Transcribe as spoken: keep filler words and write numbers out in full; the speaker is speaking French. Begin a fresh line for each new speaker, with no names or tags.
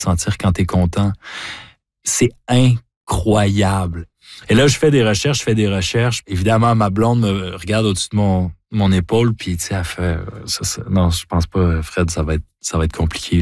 sentir quand t'es content. C'est incroyable. Et là, je fais des recherches, je fais des recherches. Évidemment, ma blonde me regarde au-dessus de mon, mon épaule, puis tu sais, elle fait, ça, ça, non, je pense pas, Fred, ça va être, ça va être compliqué.